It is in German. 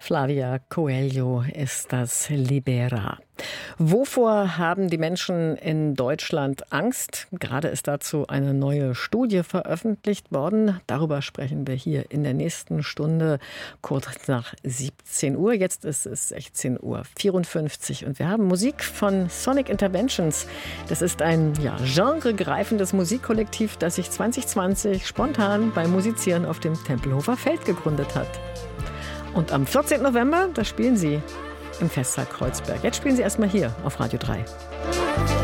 Flavia Coelho ist das Libera. Wovor haben die Menschen in Deutschland Angst? Gerade ist dazu eine neue Studie veröffentlicht worden. Darüber sprechen wir hier in der nächsten Stunde, kurz nach 17 Uhr. Jetzt ist es 16:54 Uhr und wir haben Musik von Sonic Interventions. Das ist ein genregreifendes Musikkollektiv, das sich 2020 spontan beim Musizieren auf dem Tempelhofer Feld gegründet hat. Und am 14. November, da spielen sie im Festsaal Kreuzberg. Jetzt spielen sie erstmal hier auf Radio 3.